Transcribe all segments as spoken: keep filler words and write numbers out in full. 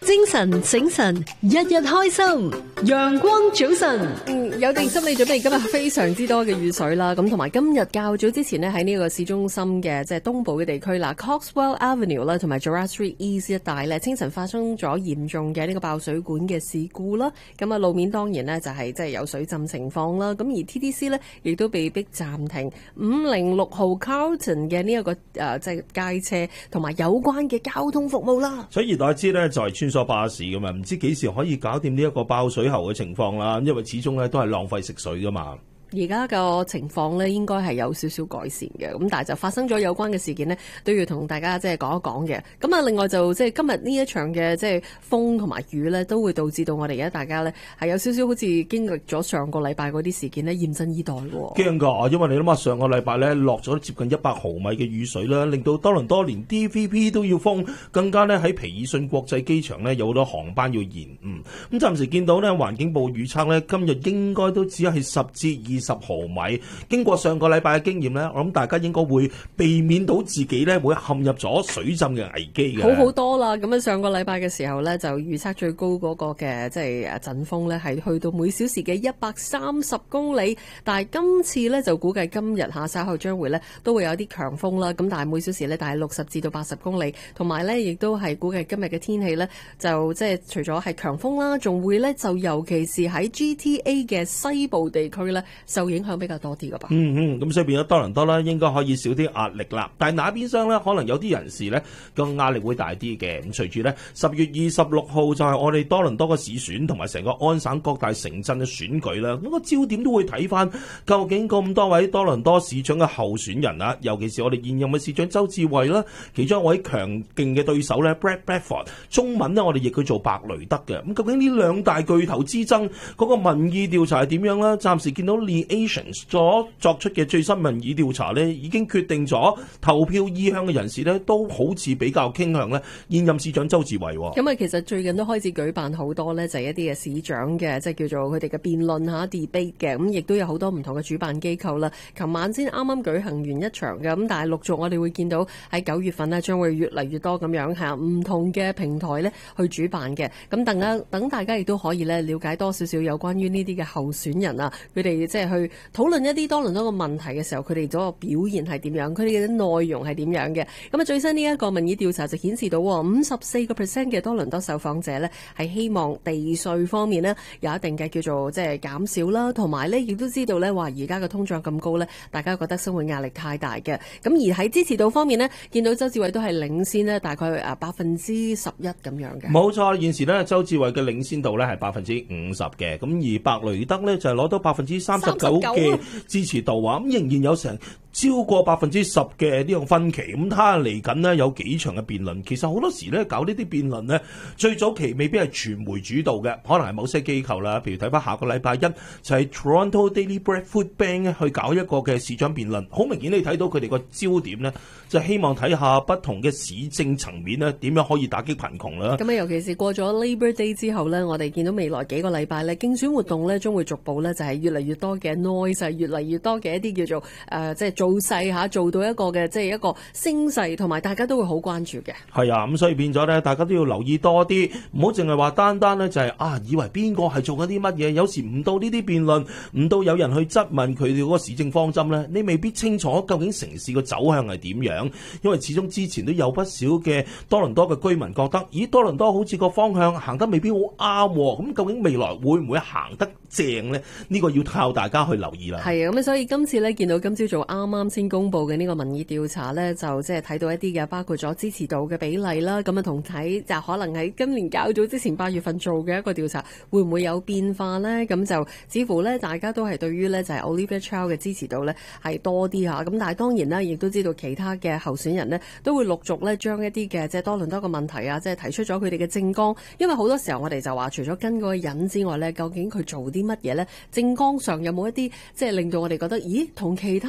精神醒神，日日開心，陽光早晨。 嗯，有定心理準備，今日非常之多嘅雨水啦。咁同埋今日較早之前呢，喺呢個市中心嘅即係東部嘅地區啦 ，Coxwell Avenue 啦，同埋 Gerrard Street East 一帶呢，清晨發生咗嚴重嘅呢個爆水管嘅事故啦。咁啊，路面當然呢就係即係有水浸情況啦。咁而 T T C 呢亦都被逼暫停五零六號 Carlton 嘅呢一個誒即係街車同埋有關嘅交通服務啦。 所以而代之呢，就係穿梭巴士咁啊，唔知幾時可以搞掂呢一個爆水喉嘅情況啦。因為始終咧都係浪費食水噶嘛。 而家個情況咧，應該係有少少改善嘅，咁但係就發生咗有關嘅事件呢，都要同大家即係講一講嘅。咁啊，另外就即係今日呢一場嘅即係風同埋雨呢，都會導致到我哋而家大家呢係有少少好似經歷咗上個禮拜嗰啲事件呢，嚴陣以待喎。 驚㗎，因為你諗下上個禮拜呢落咗接近一百毫米嘅雨水啦，令到多倫多連 D V P 都要封，更加呢喺皮爾遜國際機場呢有好多航班要延誤。咁暫時見到呢環境部預測呢，今日應該都只係十至二十毫米。經過上個禮拜嘅經驗呢，我諗大家應該會避免到自己呢會陷入咗水浸嘅危機嘅。 好好多啦，咁啊上個禮拜嘅時候呢，就預測最高嗰個嘅即係誒陣風呢係去到每小時嘅一百三十公里，但係今次呢，就估計今日下稍後將會呢都會有啲強風啦，咁但係每小時呢，大概六十至到八十公里，同埋呢亦都係估計今日嘅天氣呢，就即係除咗係強風啦，仲會呢，就尤其是喺 G T A 嘅西部地區呢，受影響比較多啲噶吧。 嗯嗯，咁所以變咗多倫多啦，應該可以少啲壓力啦。但係那邊廂咧，可能有啲人士咧個壓力會大啲嘅。咁隨住咧十月二十六號就係我哋多倫多嘅市選同埋成個安省各大城鎮嘅選舉啦。咁個焦點都會睇翻究竟咁多位多倫多市長嘅候選人啊，尤其是我哋現任嘅市長周志偉啦，其中一位強勁嘅對手咧 Brad Bradford， 中文咧我哋譯佢做白雷德嘅。咁究竟呢兩大巨頭之爭嗰個民意調查係點樣咧？暫時見到 The Asians 所作出嘅最新民意調查呢，已經決定咗投票意向嘅人士呢，都好似比較傾向呢現任市長周志偉。 咁啊，其實最近都開始舉辦好多呢，就係一啲嘅市長嘅，即係叫做佢哋嘅辯論嚇 debate 嘅。咁亦都有好多唔同嘅主辦機構啦。琴晚先啱啱舉行完一場嘅，咁但係陸續我哋會見到喺九月份呢，將會越嚟越多咁樣係唔同嘅平台呢去主辦嘅。咁等啊等大家亦都可以呢了解多少少有關於呢啲嘅候選人啊，佢哋即係去討論一啲多倫多嘅問題嘅時候，佢哋嗰個表現係點樣，佢哋嘅內容係點樣嘅。咁啊，最新呢一個民意調查就顯示到五十四個 percent 嘅多倫多受訪者呢係希望地稅方面呢有一定嘅叫做即係減少啦，同埋呢亦都知道呢話而家嘅通脹咁高呢，大家覺得生活壓力太大嘅。咁而喺支持度方面呢，見到周志偉都係領先呢大概誒百分之十一咁樣嘅。 冇錯，現時呢周志偉嘅領先度呢係百分之五十嘅，咁而白雷德呢就係攞到百分之三十九嘅支持度啊，咁仍然有成超過百分之十嘅呢個分歧。咁睇下嚟緊呢有幾場嘅辯論，其實好多時咧搞呢啲辯論呢，最早期未必係傳媒主導嘅，可能係某些機構啦。譬如睇翻下個禮拜一就係、是、Toronto Daily Bread Food Bank 去搞一個嘅市長辯論，好明顯你睇到佢哋個焦點呢，就希望睇下不同嘅市政層面呢點樣可以打擊貧窮啦。 咁啊，尤其是過咗 Labor Day 之後呢，我哋見到未來幾個禮拜呢，競選活動呢將會逐步呢就係越嚟越多嘅 noise， 越嚟越多嘅一啲叫做誒、呃、即係造勢嚇，做到一個嘅即係一個聲勢，同埋大家都會好關注嘅。 係啊，咁所以變咗咧，大家都要留意多啲，唔好淨係話單單咧就係啊，以為邊個係做緊啲乜嘢，有時唔到呢啲辯論，唔到有人去質問佢哋嗰個市政方針咧，你未必清楚究竟城市個走向係點樣，因為始終之前都有不少嘅多倫多嘅居民覺得，咦，多倫多好似個方向行得未必好啱，咁究竟未來會唔會行得正呢？呢個要靠大家去留意啦。 係啊，咁所以今次咧見到今朝早啱啱先公布嘅呢個民意調查咧，就即係睇到一啲嘅，包括咗支持度嘅比例啦，咁啊同睇就可能喺今年較早之前八月份做嘅一個調查，會唔會有變化呢？咁就似乎咧大家都係對於咧就係 Olivia Chow 嘅支持度咧係多啲嚇，咁但係當然啦，亦都知道其他嘅候選人呢都會陸續咧將一啲嘅即係多倫多嘅問題啊，即係提出咗佢哋嘅政綱，因為好多時候我哋就話除咗跟嗰個人之外咧，究竟佢做啲乜嘢咧？政綱上有冇一啲即係令到我哋覺得，咦，同其他候選人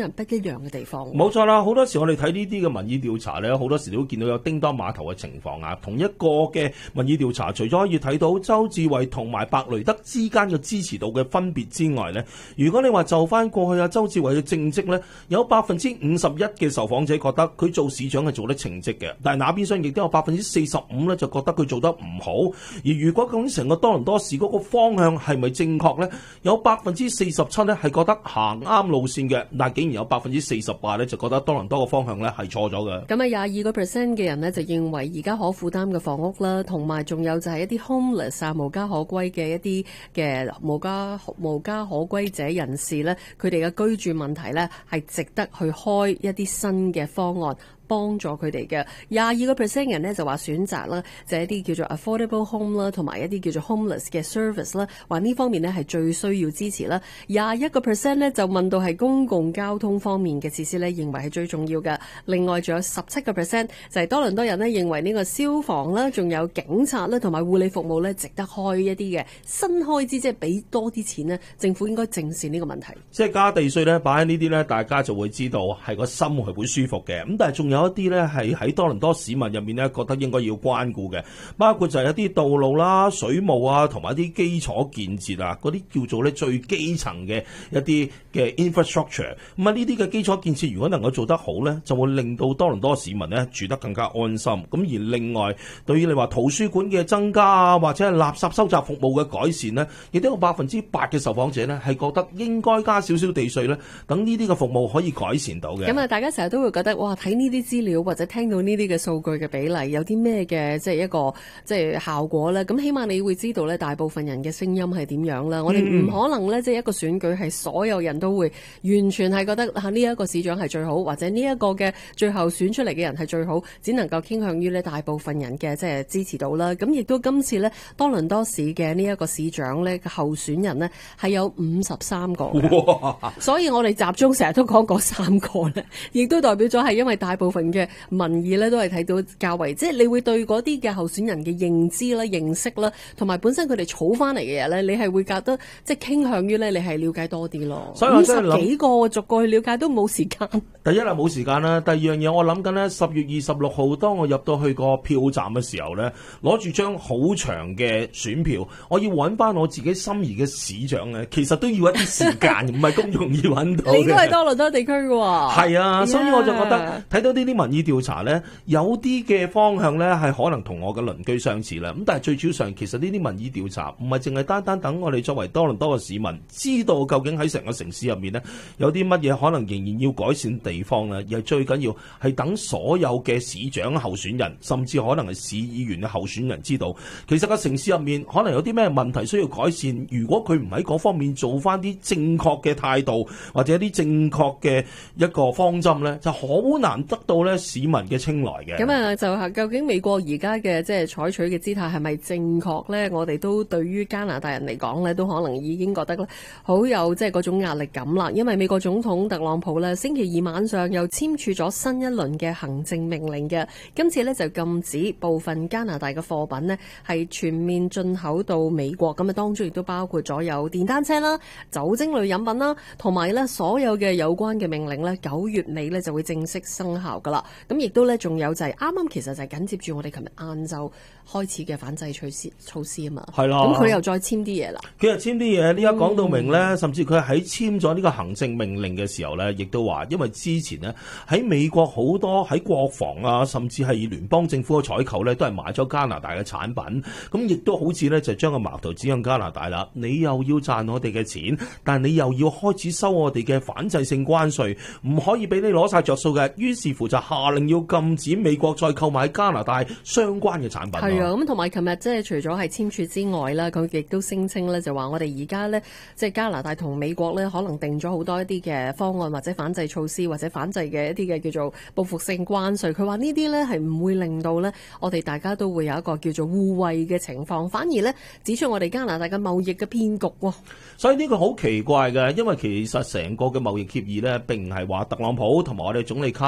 人不一樣嘅地方。 冇錯啦，好多時我哋睇呢啲嘅民意調查咧，好多時都見到有叮當碼頭嘅情況啊。同一個嘅民意調查，除咗可以睇到周志偉同埋白雷德之間嘅支持度嘅分別之外咧，如果你話就翻過去啊，周志偉嘅政績咧，有百分之五十一嘅受訪者覺得佢做市長係做得稱職嘅，但係那邊廂亦都有百分之四十五咧就覺得佢做得唔好。而如果究竟成個多倫多市嗰個方向係咪正確咧，有百分之四十七咧係覺得行啱路線嘅，但係竟然有百分之四十八咧就覺得多倫多嘅方向咧係錯咗嘅。 咁啊，廿二個 percent 嘅人呢，就認為而家可負擔嘅房屋啦，同埋仲有就係一啲 homeless 啊無家可歸嘅一啲嘅無家無家可歸者人士咧，佢哋嘅居住問題咧係值得去開一啲新嘅方案，幫助佢哋嘅。廿二個 percent 人呢就話選擇啦，就係一啲叫做 affordable home 啦，同埋一啲叫做 homeless 嘅 service 啦，話呢方面呢係最需要支持啦。廿一個 percent 呢就問到係公共交通方面嘅設施呢，認為係最重要嘅。另外仲有十七個 percent 就係多倫多人呢認為呢個消防啦，仲有警察啦，同埋護理服務呢，值得開一啲嘅新開支，即係俾多啲錢呢，政府應該正視呢個問題。 即係加地稅呢，擺喺呢啲呢，大家就會知道係個心係會舒服嘅。咁但係仲有有一啲咧係喺多倫多市民入面咧，覺得應該要關顧嘅，包括就係一啲道路啦、水務啊，同埋一啲基礎建設啊，嗰啲叫做咧最基層嘅一啲嘅 infrastructure。咁啊，呢啲嘅基礎建設如果能夠做得好咧，就會令到多倫多市民咧住得更加安心。咁而另外，對於你話圖書館嘅增加啊，或者係垃圾收集服務嘅改善咧，亦都有百分之八嘅受訪者咧係覺得應該加少少地稅咧，等呢啲嘅服務可以改善到嘅。 咁啊，大家成日都會覺得哇，睇呢啲資料或者聽到呢啲嘅數據嘅比例有啲咩嘅即係一個即係效果咧？咁起碼你會知道咧，大部分人嘅聲音係點樣啦。我哋唔可能咧，即係一個選舉係所有人都會完全係覺得嚇呢一個市長係最好，或者呢一個嘅最後選出嚟嘅人係最好，只能夠傾向於咧大部分人嘅即係支持到啦。咁亦都今次咧多倫多市嘅呢一個市長咧嘅候選人呢，係有五十三個嘅，所以我哋集中成日都講嗰三個咧，亦都代表咗係因為大部分嘅民意咧都係睇到較為，即係你會對嗰啲嘅候選人嘅認知啦、認識啦，同埋本身佢哋儲翻嚟嘅嘢咧，你係會覺得即係傾向於咧，你係了解多啲咯。 所以我真係諗五十幾個逐個去了解都冇時間。 第一係冇時間啦，第二樣嘢我諗緊咧，十月二十六號當我入到去個票站嘅時候咧，攞住張好長嘅選票，我要揾翻我自己心儀嘅市長咧，其實都要一啲時間，唔係咁容易揾到嘅。 你都係多倫多地區嘅喎。 係啊， Yeah. 所以我就覺得睇到呢啲民意調查咧，有啲嘅方向咧係可能同我嘅鄰居相似啦。咁但係最主要上，其實呢啲民意調查唔係淨係單單等我哋作為多倫多嘅市民知道究竟喺成個城市入面咧有啲乜嘢可能仍然要改善地方咧，而係最緊要係等所有嘅市長候選人，甚至可能係市議員嘅候選人知道，其實個城市入面可能有啲咩問題需要改善。如果佢唔喺嗰方面做翻啲正確嘅態度，或者一啲正確嘅一個方針咧，就好難得到咧市民嘅青睞嘅。 咁啊，就係究竟美國而家嘅即係採取嘅姿態係咪正確咧？我哋都對於加拿大人嚟講咧，都可能已經覺得咧好有即係嗰種壓力感啦。因為美國總統特朗普咧星期二晚上又簽署咗新一輪嘅行政命令嘅，今次咧就禁止部分加拿大嘅貨品咧係全面進口到美國。咁啊，當中亦都包括咗有電單車啦、酒精類飲品啦，同埋咧所有嘅有關嘅命令咧，九月尾咧就會正式生效噶啦。咁亦都咧仲有就係啱啱其實就係緊接住我哋琴日晏晝開始嘅反制措施措施啊嘛。係啦，咁佢又再簽啲嘢啦。 佢又簽啲嘢，呢一講到明咧，嗯、甚至佢喺簽咗呢個行政命令嘅時候咧，亦都話，因為之前呢，喺美國好多喺國防啊，甚至係聯邦政府嘅採購咧，都係買咗加拿大嘅產品，咁亦都好似咧就將個矛頭指向加拿大啦。你又要賺我哋嘅錢，但係你又要開始收我哋嘅反制性關稅，唔可以俾你攞晒着數嘅。於是乎就下令要禁止美國再購買加拿大相關嘅產品。 係啊，咁同埋琴日即係除咗係簽署之外啦，佢亦都聲稱咧就話我哋而家咧即係加拿大同美國咧可能定咗好多一啲嘅方案或者反制措施或者反制嘅一啲嘅叫做報復性關稅。佢話呢啲咧係唔會令到咧我哋大家都會有一個叫做互惠嘅情況，反而咧指出我哋加拿大嘅貿易嘅騙局喎。 所以呢個好奇怪嘅，因為其實成個嘅貿易協議咧並唔係話特朗普同埋我哋總理卡尼去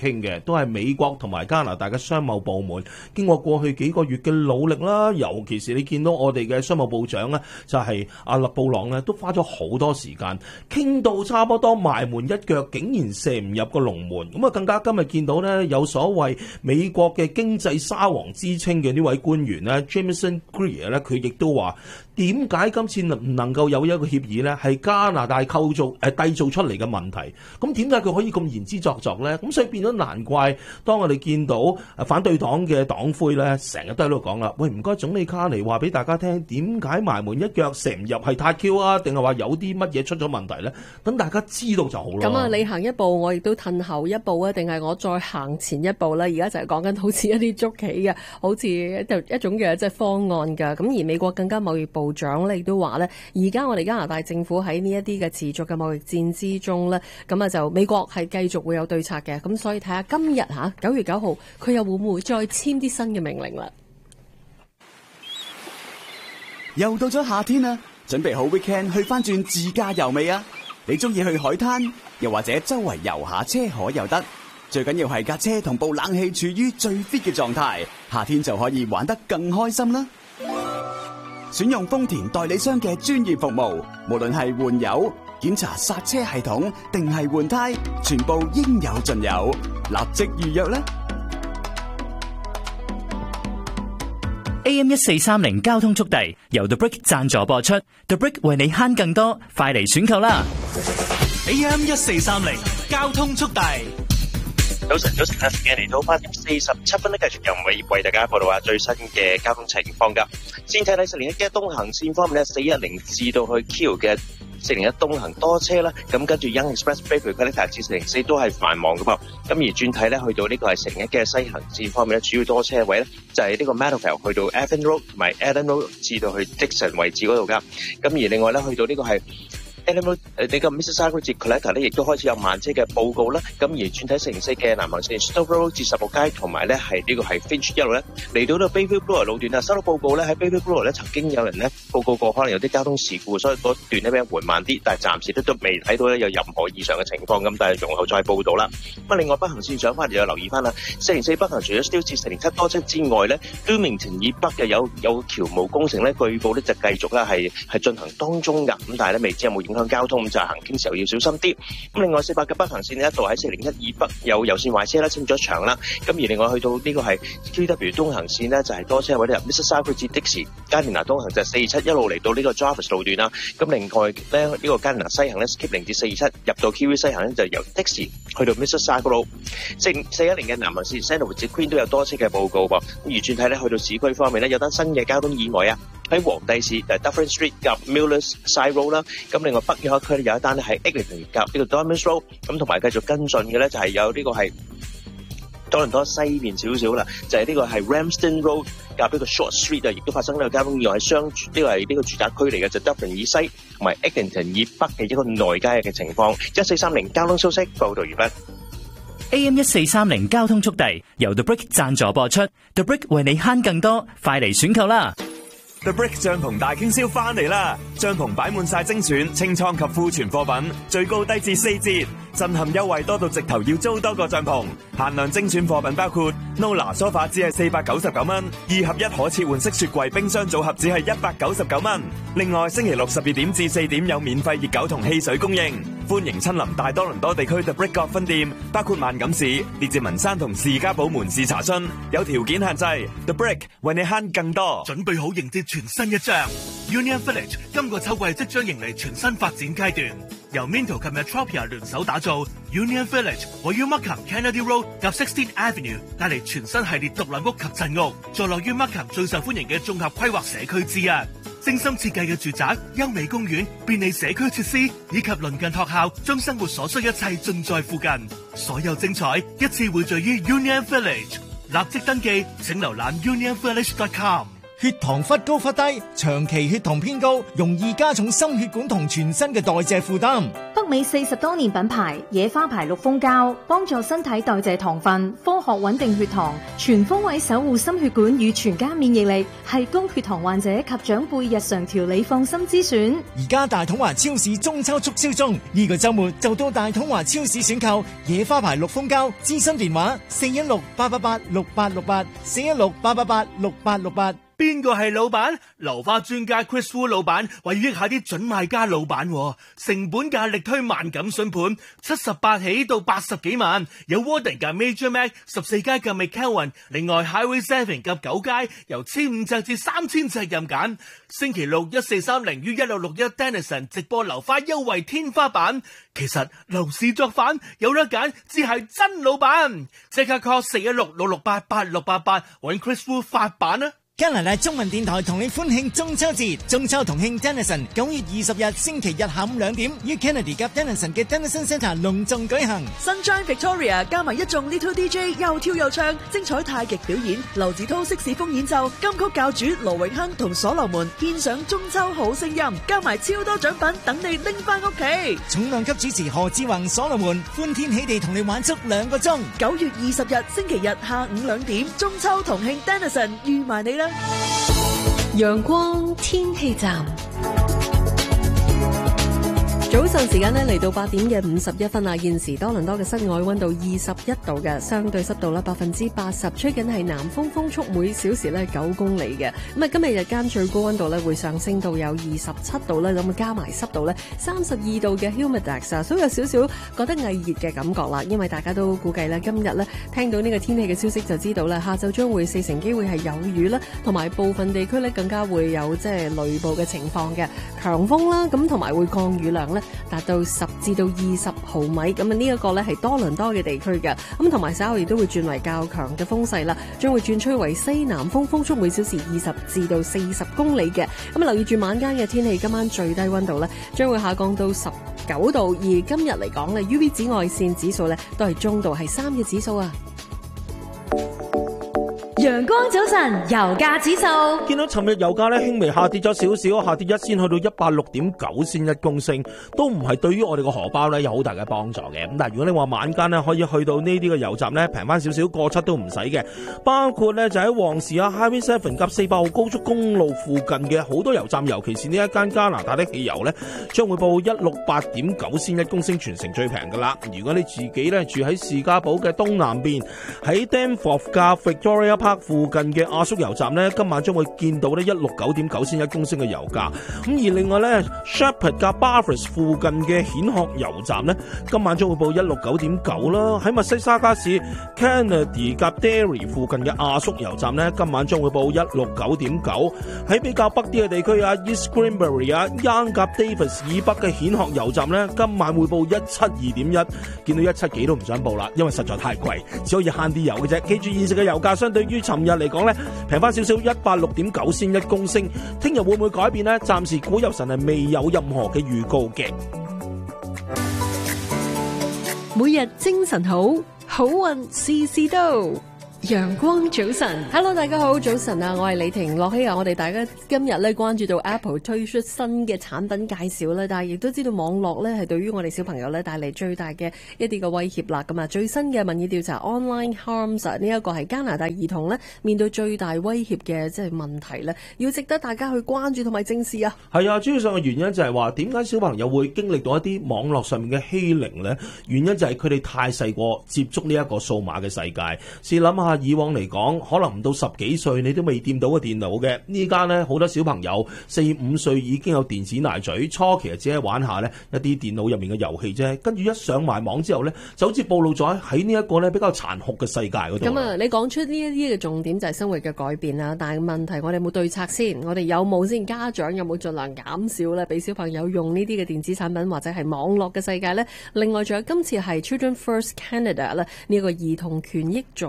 傾嘅，都係美國同埋加拿大嘅商務部門經過過去幾個月嘅努力啦，尤其是你見到我哋嘅商務部長呢，就係阿勒布朗呢，都花咗好多時間傾到差不多埋門一腳，竟然射唔入個龍門。咁啊，更加今日見到呢，有所謂美國嘅經濟沙皇之稱嘅呢位官員呢 Jameson Greer 呢，佢亦都話點解今次唔能夠有一個協議呢？係加拿大構造誒締造出嚟嘅問題。咁點解佢可以咁言之鑿鑿呢？咁所以變咗難怪，當我哋見到反對黨嘅黨魁呢，成日都喺度講啦，喂，唔該總理卡尼話俾大家聽，點解埋門一腳射唔入係太 Q 啊？定係話有啲乜嘢出咗問題呢？等大家知道就好啦。 咁啊，你行一步，我亦都褪後一步啊？定係我再行前一步呢？而家就係講緊好似一啲捉棋嘅，好似一一種嘅即係方案㗎。咁而美國更加貿易部長咧亦都話呢，而家我哋加拿大政府喺呢一啲嘅持續嘅貿易戰之中呢，咁啊就美國係繼續會有對策嘅。咁所以睇下今日嚇九月九號，佢又會唔會再簽啲新嘅命令啦？ 又到咗夏天啦，準備好 weekend 去翻轉自駕遊未啊？你中意去海灘，又或者周圍遊下車河又得，最緊要係架車同部冷氣處於最 fit 嘅狀態，夏天就可以玩得更開心啦！選用豐田代理商嘅專業服務，無論係換油、檢查剎車系統定係換胎，全部應有盡有，立即預約啦！ A M 一四三零交通速遞由 The Brick 贊助播出 ，The Brick 為你慳更多，快嚟選購啦 ！A M 一四三零交通速遞。 早晨，早晨啊！時間嚟到八點四十七分咧，繼續由偉為大家報道下最新嘅交通情況噶。先睇睇四零一嘅東行線方面咧，四一零至到去 Q 嘅四零一東行多車啦，咁跟住 Yonge Express Bayview Connector 至四零四都係繁忙噶噃。咁而轉睇咧，去到呢個係四零一嘅西行線方面咧，主要多車位咧就係呢個 Meadowvale 去到 Evan Road 同埋 Eden Road 至到去 Dixon 位置嗰度噶。咁而另外咧，去到呢個係誒你個 Mississauga 至 Collector 咧，亦都開始有慢車嘅報告啦。咁而轉睇四零四嘅南行線 Stone Road 至十六街，同埋咧係呢個係 Finch 一路咧嚟到呢個 Bayview Blue 路段啊，收到報告咧喺 Bayview Blue 咧曾經有人咧報告過可能有啲交通事故，所以嗰段咧比較緩慢啲，但係暫時都都未睇到咧有任何異常嘅情況。咁但係容後再報道啦。咁另外北行線上翻嚟就留意翻啦，四零四北行除咗 Steele 至四零七多車之外咧 ，Bloomington 以北嘅有有橋務工程咧，據報咧就繼續咧係係進行當中㗎。咁但係咧未知有冇影響交通，咁就行經時候要小心啲。咁另外四百嘅北行線呢，一度喺四零一以北有油線壞車啦，清咗場啦。咁而另外去到呢個係 Q W 東行線呢，就係、是、多車位咧由 Mississauga 至 Dixie， 加連拿東行就係四七一路嚟到呢個 Jarvis 路段啦。咁另外咧呢、這個加連拿西行咧 skip 零至四二七入到 Q V 西行咧就由 Dixie 去到 Mississauga 路。四四一零嘅南行線 Sandalwood 至 Queen 都有多車嘅報告噃。咁而轉睇咧去到市區方面咧有單新嘅交通意外啊，喺黃地市就係 Dufferin Street 夾 Millers Side Road 啦。咁另外北約區有一單咧喺 Eglinton 夾呢個 Diamonds Road， 咁同埋繼續跟進嘅咧就係有呢個係多倫多西面少少啦，就係、是、呢個係 Ramsden Road 夾呢個 Short Street 啊，亦都發生呢個交通意外喺商呢個係呢個住宅區嚟嘅，就 Dufferin 以西同埋 Eglinton 以北嘅一個內街嘅情況。一四三零交通消息報道完畢。 A M 一四三零交通速遞由 The Brick 贊助播出 ，The Brick 為你慳更多，快嚟選購啦！ The Brick 帳篷大傾銷翻嚟啦！帳篷擺滿晒精選清倉及庫存貨品，最高低至四折，震撼優惠多到直頭要租多個帳篷。限量精選貨品包括 Nola 梳化只係四百九十九蚊，二合一可切換式雪櫃冰箱組合只係一百九十九蚊。另外星期六十二點至四點有免費熱狗同汽水供應。歡迎親臨大多倫多地區 The Brick 各分店，包括萬錦市、列治文山同士嘉堡門市查詢，有條件限制。The Brick 為你慳更多， 準備好迎接全新一章。Union Village 今個秋季即將迎嚟全新發展階段，由 Minto 及 Metropia 聯手打造 Union Village， 位於 Markham Kennedy Road 及 sixteenth Avenue， 帶嚟全新系列獨立屋及鎮屋，坐落於 Markham 最受歡迎嘅綜合規劃社區之一。精心設計嘅住宅、優美公園、便利社區設施以及鄰近學校，將生活所需一切盡在附近。所有精彩一次匯聚於 Union Village， 立即登記請瀏覽 union village dot com。 血糖忽高忽低，長期血糖偏高，容易加重心血管同全身嘅代謝負擔。 不美四十多年品牌野花牌綠蜂膠，幫助身體代謝糖分，科學穩定血糖，全方位守護心血管與全家免疫力，係高血糖患者及長輩日常調理放心之選。 而家大統華超市中秋促銷中，呢、這個週末就到大統華超市選購野花牌綠蜂膠，諮詢電話四一六八八八六八六八四一六八八八六八六八。 邊個係老闆？樓花專家 Chris Wu 老闆為益下啲準買家老闆，成本價力推萬錦筍盤，七十八起到八十幾萬，有 Warden 嘅 Major Mac 十四街嘅 McKelvin， 另外 Highway Seven 及九街由千五尺至三千尺任揀。星期六一四三零於一六六一 Dennison 直播樓花優惠天花板。其實樓市作反有得揀，只係真老闆。即刻 call 四一六六六八八六八八揾 Chris Wu 發版啊！ 加拿大中文電台同你歡慶中秋節，中秋同慶 Dennison 九月二十日星期日下午兩點於 Kennedy 及 Dennison 嘅 Dennison Centre 隆重舉行。 Sunshine Victoria 加埋一眾 Little D J 又跳又唱，精彩太極表演，劉子濤色士風演奏，金曲教主羅永亨同所羅門獻上中秋好聲音，加埋超多獎品等你拎翻屋企。 重量級主持何志宏、所羅門歡天喜地同你玩足兩個鐘。 九月二十日星期日下午兩點，中秋同慶 Dennison 預埋你啦！ 陽光天氣站。 早晨時間呢嚟到八點嘅五十一分啦，現時多倫多嘅室外溫度二十一度嘅，相對濕度咧百分之八十，吹緊係南風，風速每小時咧九公里嘅。咁啊，今日日間最高溫度咧會上升到有二十七度啦，咁啊加埋濕度咧三十二度嘅 humidex 啊，所以有少少覺得翳熱嘅感覺啦。因為大家都估計咧今日咧聽到呢個天氣嘅消息就知道啦，下晝將會四成機會係有雨啦，同埋部分地區咧更加會有即係雷暴嘅情況嘅強風啦，咁同埋會降雨量咧達到十至到二十毫米，咁啊呢一個咧係多倫多嘅地區嘅，咁同埋稍後亦都會轉為較強嘅風勢啦，將會轉吹為西南風，風速每小時二十至到四十公里嘅。咁留意住晚間嘅天氣，今晚最低溫度咧將會下降到十九度，而今日嚟講咧 U V 紫外線指數咧都係中度，係三嘅指數啊。 陽光早晨，油價指數見到尋日油價咧輕微下跌咗少少，下跌一仙去到一百六點九仙一公升，都唔係對於我哋個荷包咧有好大嘅幫助嘅。咁但係如果你話晚間咧可以去到呢啲嘅油站咧平翻少少，過七都唔使嘅。包括咧就喺旺市啊 Highway Seven 及四百號高速公路附近嘅好多油站，尤其是呢一間加拿大的汽油咧，將會報一六八點九仙一公升，全城最平噶啦。如果你自己咧住喺士嘉堡嘅東南邊，喺 Danforth 及 Victoria Park附近嘅阿叔油站呢，今晚將會見到呢一六九點九仙一公升嘅油價。咁而另外呢 Shepherd 及 Bathurst 附近嘅蜆殼油站呢，今晚將會報一六九點九啦。喺密西沙加市 Kennedy 及 Derry 附近嘅阿叔油站呢，今晚將會報一六九點九。喺比較北啲嘅地區啊 East Granbury 啊 Young 及 Davis 以北嘅蜆殼油站呢，今晚會報一七二點一。見到一七幾都唔想報啦，因為實在太貴，只可以慳啲油嘅啫。記住現時嘅油價相對於尋日嚟講咧平翻少少，一百六點九仙一公升。聽日會唔會改變呢？暫時股油神係未有任何嘅預告嘅。 每日精神好，好運事事都。陽光早晨 ，Hello， 大家好，早晨啊！我係李婷樂希啊！我哋大家今日咧關注到 Apple 推出新嘅產品介紹咧，但係亦都知道網絡咧係對於我哋小朋友咧帶嚟最大嘅一啲嘅威脅啦。咁啊，最新嘅民意調查 Online Harms 呢一個係加拿大兒童咧面對最大威脅嘅即係問題咧，要值得大家去關注同埋正視啊！係啊，主要上嘅原因就係話點解小朋友會經歷到一啲網絡上面嘅欺凌咧？原因就係佢哋太細個接觸呢一個數碼嘅世界。試諗下。以往嚟講，可能唔到十幾歲你都未掂到個電腦嘅。呢家呢，好多小朋友四五歲已經有電子奶嘴，初期只係玩下呢一啲電腦入面嘅遊戲啫。跟住一上埋網之後呢，就好似暴露咗喺呢一個呢比較殘酷嘅世界嗰度。咁啊，你講出呢一啲嘅重點就係生活嘅改變啦。但係問題，我哋有冇對策先？我哋有冇先？家長有冇盡量減少呢？俾小朋友用呢啲嘅電子產品或者係網絡嘅世界呢？另外仲有今次係 Children First Canada 呢個兒童權益組織嘅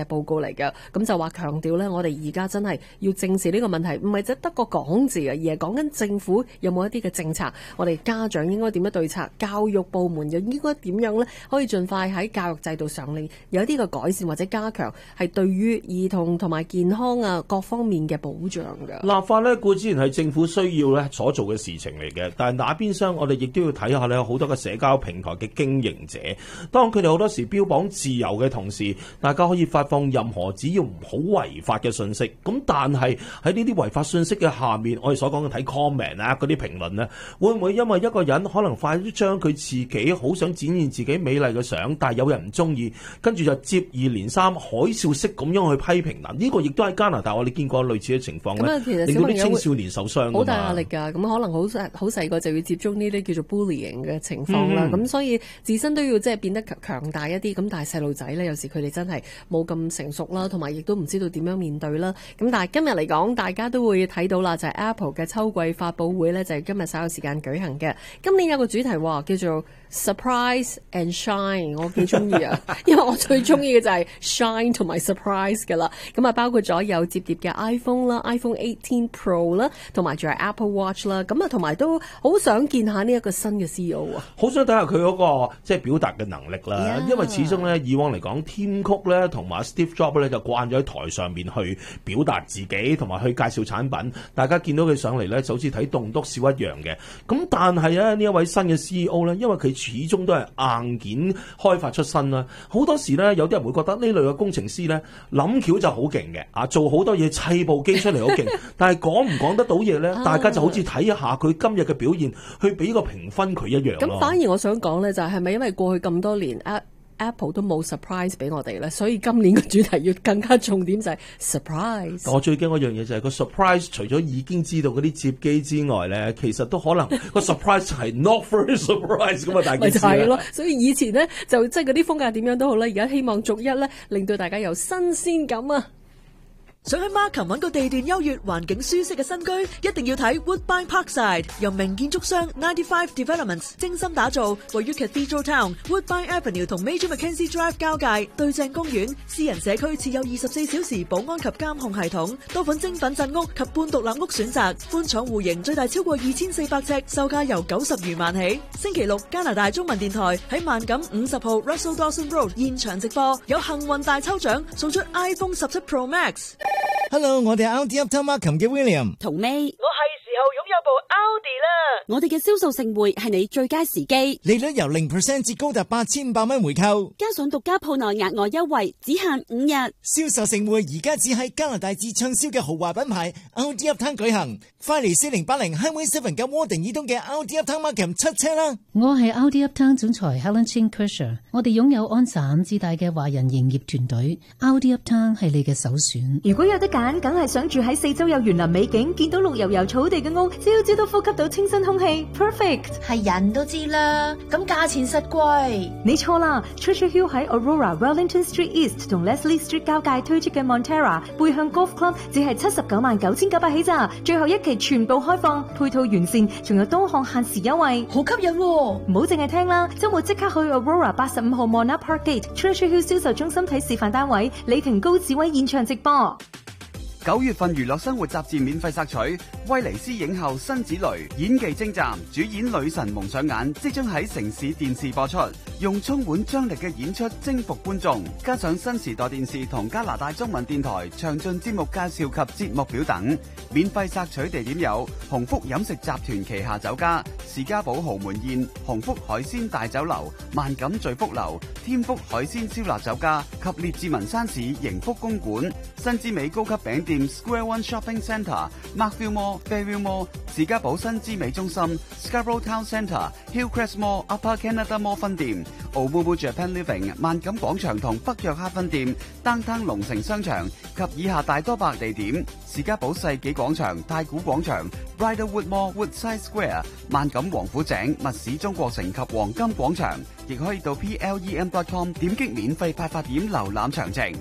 嘅報告嚟嘅，咁就話強調咧，我哋而家真係要正視呢個問題，唔係只得個講字啊，而係講緊政府有冇一啲嘅政策，我哋家長應該點樣對策，教育部門又應該點樣咧，可以盡快喺教育制度上面有一啲嘅改善或者加強，係對於兒童同埋健康啊各方面嘅保障嘅。 立法咧固然係政府需要咧所做嘅事情嚟嘅，但係那邊廂我哋亦都要睇下咧好多嘅社交平台嘅經營者，當佢哋好多時標榜自由嘅同時，大家可以發放任何只要唔好違法嘅信息。咁但係喺呢啲違法信息嘅下面，我哋所講嘅睇 comment 啊嗰啲評論呢，會唔會因為一個人可能快啲將佢自己好想展現自己美麗嘅相，但係有人唔中意，跟住就接二連三海嘯式咁樣去批評？嗱，呢個亦都喺加拿大我哋見過類似嘅情況咧，令到啲青少年受傷， 好大壓力㗎。咁可能好細好細個就要接觸呢啲叫做 bullying 嘅情況啦。咁、嗯、所以自身都要即係變得強大一啲。咁但係細路仔咧，有時佢哋真係冇咁成熟啦，同埋亦都唔知道點樣面對啦。咁但係今日嚟講，大家都會睇到啦，就係、是、Apple 嘅秋季發佈會咧，就係、是、今日稍有時間舉行嘅。今年有個主題喎，叫做 Surprise and Shine， 我幾中意啊，因為我最中意嘅就係 Shine 同埋 Surprise 噶啦。咁啊，包括咗有摺疊嘅 iPhone 啦、iPhone eighteen Pro 啦，同埋仲有 Apple Watch 啦。咁啊，同埋都好想見下呢一個新嘅 C E O 啊， 好想睇下佢嗰個即係表達嘅能力啦。Yeah. 因為始終咧，以往嚟講，Tim Cook 咧同埋 Steve Jobs 咧就慣咗喺台上面去表達自己，同埋去介紹產品。大家見到佢上嚟咧，就好似睇棟篤笑一樣嘅。咁但係咧，呢一位新嘅 C E O 咧，因為佢始終都係硬件開發出身啦，好多時咧有啲人會覺得呢類嘅工程師咧諗橋就好勁嘅，啊做好多嘢砌部機出嚟好勁，但係講唔講得到嘢咧，大家就好似睇一下佢今日嘅表現，去俾個評分佢一樣咯。 咁反而我想講咧，就係係咪因為過去咁多年 Apple 都冇 surprise 俾我哋咧，所以今年個主題要更加重點就係 surprise。 我最驚嗰樣嘢就係個 surprise，除咗已經知道嗰啲接機之外咧，其實都可能個 surprise 係 not very surprise 咁啊！大件事咪就係咯， 所以以前咧就即係嗰啲風格點樣都好啦，而家希望逐一咧令到大家有新鮮感啊！ 想喺 Markham 揾個地段優越、環境舒適嘅新居，一定要睇 Woodbine Parkside， 由名建築商ninety-five Developments 精心打造，位於 Cathedral Town Woodbine Avenue 同 Major Mackenzie Drive 交界，對正公園，私人社區設有二十四小時保安及監控系統，多款精品鎮屋及半獨立屋選擇，寬敞戶型，最大超過二千四百尺，售價由九十餘萬起。星期六加拿大中文電台喺萬錦五十號 Russell Dawson Road 現場直播，有幸運大抽獎，送出 iPhone 十七 Pro Max。 Hello， 我哋係 Audi Uptown Markham 嘅 William。 同尾， 我係時候擁有部 Audi 啦。 我哋嘅銷售盛會係你最佳時機， 利率由零 percent 至高達八千五百蚊回扣， 加上獨家鋪內額外優惠，只限五日。 銷售盛會而家只喺加拿大至暢銷嘅豪華品牌 Audi Uptown 舉行，快嚟四零八零 Highway Seven 嘅窩定以東嘅 Audi Uptown Markham 七車啦。 我係 Audi Uptown 總裁 Helen Chin Kersher， 我哋擁有安省至大嘅華人營業團隊 ，Audi Uptown 係你嘅首選。 如果有得揀，梗係想住喺四周有園林美景，見到綠油油草地嘅屋，朝朝都呼吸到清新空氣 ，perfect。 係人都知啦，咁價錢實貴。 你錯啦 ，Treasure Hill 喺 Aurora、Wellington Street East 同 Leslie Street 交界推出嘅 Montera 背向 Golf Club 只係七十九萬九千九百起咋，最後一期全部開放，配套完善，仲有多項限時優惠， 好吸引喎！ 唔好淨係聽啦，周末即刻去 Aurora 八十五號 Monarch Park Gate Treasure Hill 銷售中心睇示範單位，李婷高志威現場直播。 九月份娛樂生活雜誌免費索取，威尼斯影后辛芷蕾演技精湛，主演女神蒙上眼，即將喺城市電視播出，用充滿張力嘅演出征服觀眾，加上新時代電視同加拿大中文電台詳盡節目介紹及節目表等。免費索取地點有鴻福飲食集團旗下酒家、士嘉堡豪門宴、鴻福海鮮大酒樓、萬錦聚福樓、天福海鮮燒臘酒家及列治文山市盈福公館。新之美高級餅店 Square One Shopping Centre、Markville Mall、Fairview Mall、士嘉堡新之美中心、Scarborough Town Centre、Hillcrest Mall、Upper Canada Mall 分店、Omumu Japan Living 萬錦廣場同北約克分店、Downtown 龍城商場及以下大多百地點。士嘉堡世紀廣場、太古廣場、Bridlewood Mall、Woodside Square、萬錦王府井、密市中國城及黃金廣場，亦可以到 P L E M dot com 點擊免費派發點瀏覽詳情。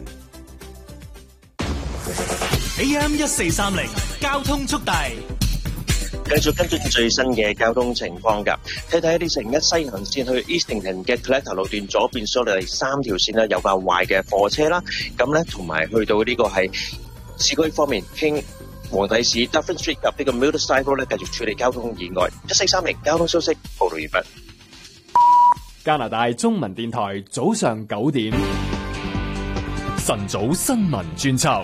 A M 一四三零交通速遞。 繼續跟進最新嘅交通情況㗎，睇睇一啲城一西行線去 Eastington 嘅 Collector 路段左邊所第三條線啦，有架壞嘅貨車啦，咁咧同埋去到呢個係市區方面，經皇帝市 Dufferin Street 及呢個 Middleside Road 咧，繼續處理交通意外。一四三零交通消息報道完畢。 加拿大中文電台早上九點晨早新聞專輯。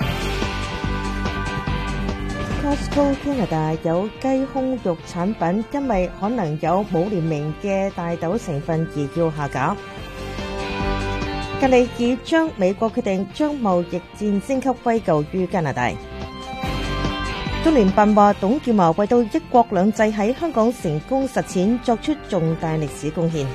Costco Canada 有雞胸肉產品因為可能有冇聯名嘅大豆成分而要下架。格里爾將美國決定將貿易戰升級歸咎於加拿大。中聯辦話董建華為到一國兩制喺香港成功實踐作出重大歷史貢獻。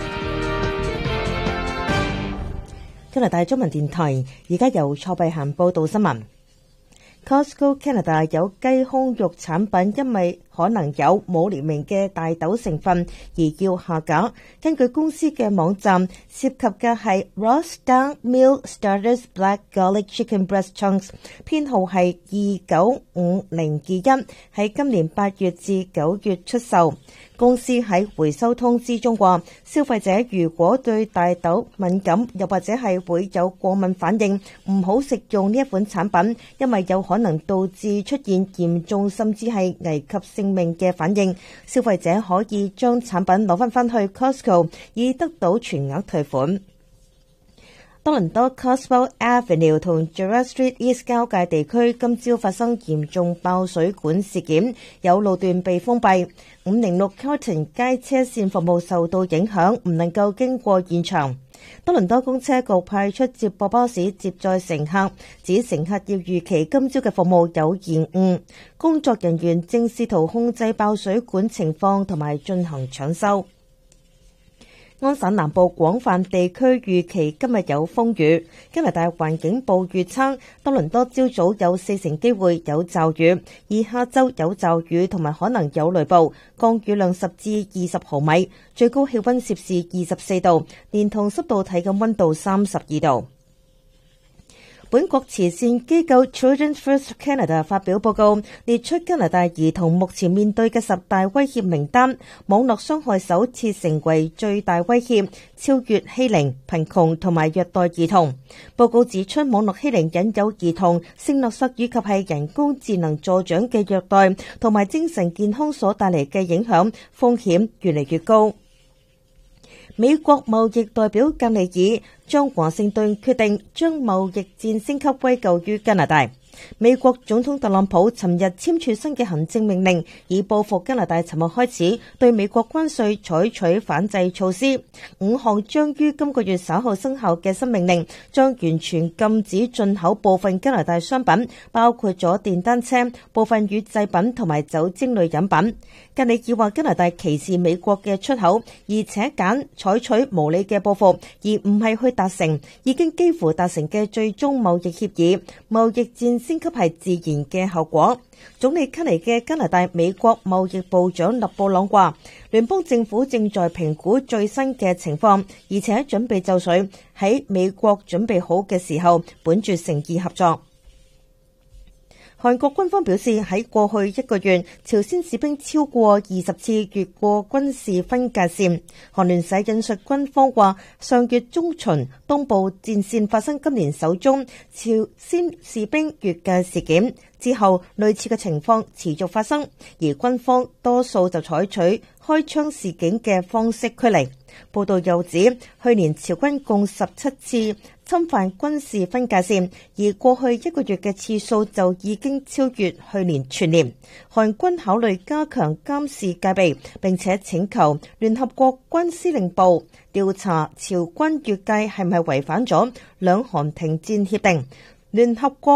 加拿大中文電台而家由蔡碧嫻報道新聞。Costco Canada 有雞胸肉產品因為可能有冇聯名嘅大豆成分而要下架。根據公司嘅網站，涉及嘅係 Ross Down Meal Starters Black Garlic Chicken Breast Chunks， 編號係二九五零二一，喺今年八月至九月出售。公司喺回收通知中話，消費者如果對大豆敏感，又或者係會有過敏反應，唔好食用呢一款產品，因為有可能導致出現嚴重甚至係危及性命嘅反應。消費者可以將產品攞翻返去 Costco， 以得到全額退款。多倫多 Cotswold Avenue 同 Gerrard Street East 交界地區今朝發生嚴重爆水管事件，有路段被封閉。五零六 Carlton 街車線服務受到影響，唔能夠經過現場。多倫多公車局派出接駁巴士接載乘客，指乘客要預期今朝嘅服務有延誤。工作人員正試圖控制爆水管情況同埋進行搶修。安省南部廣泛地區預期今日有風雨。加拿大環境部預測，多倫多朝早有四成機會有驟雨，而下晝有驟雨同埋可能有雷暴，降雨量十至二十毫米，最高氣溫攝氏二十四度，連同濕度體感溫度三十二度。本國慈善機構 Children's First Canada 發表報告，列出加拿大兒童目前面對嘅十大威脅名單，網絡傷害首次成為最大威脅，超越欺凌、貧窮同埋虐待兒童。報告指出，網絡欺凌引誘兒童、性勒索以及係人工智能助長嘅虐待同埋精神健康所帶嚟嘅影響風險越嚟越高。美國貿易代表格尼爾將華盛頓決定將貿易戰升級歸咎於加拿大。美國總統特朗普尋日簽署新嘅行政命令，以報復加拿大尋日開始對美國關稅採取反制措施。五項將於今個月稍後生效嘅新命令，將完全禁止進口部分加拿大商品，包括咗電單車、部分乳製品同埋酒精類飲品。格里爾話加拿大歧視美國嘅出口，而且揀採取無理嘅報復，而唔係去達成已經幾乎達成嘅最終貿易協議。貿易戰升級係自然嘅後果。總理卡尼嘅加拿大美國貿易部長勒布朗話，聯邦政府正在評估最新嘅情況，而且準備就緒，喺美國準備好嘅時候，本住誠意合作。韓國軍方表示，喺過去一個月，朝鮮士兵超過二十次越過軍事分界線。韓聯社引述軍方話，上月中旬東部戰線發生今年首宗朝鮮士兵越界事件，之後類似嘅情況持續發生，而軍方多數就採取開槍示警嘅方式驅離。報道又指，去年朝軍共十七次侵犯軍事分界線，而過去一個月嘅次數就已經超越去年全年。韓軍考慮加強監視戒備，並且請求聯合國軍司令部調查朝軍越界係咪違反咗兩韓停戰協定。聯合國